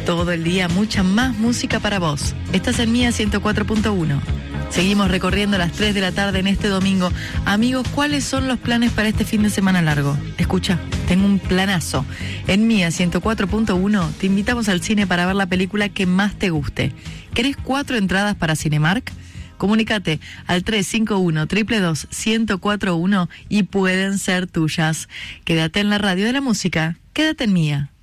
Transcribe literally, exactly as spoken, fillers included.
Todo el día, mucha más música para vos. Estás en Mía ciento cuatro punto uno. Seguimos recorriendo las tres de la tarde en este domingo. Amigos, ¿cuáles son los planes para este fin de semana largo? Escucha, tengo un planazo. En Mía ciento cuatro punto uno te invitamos al cine para ver la película que más te guste. ¿Querés cuatro entradas para Cinemark? Comunícate al tres cinco uno, dos dos dos, uno cero cuatro uno y pueden ser tuyas. Quédate en la radio de la música. Quédate en Mía.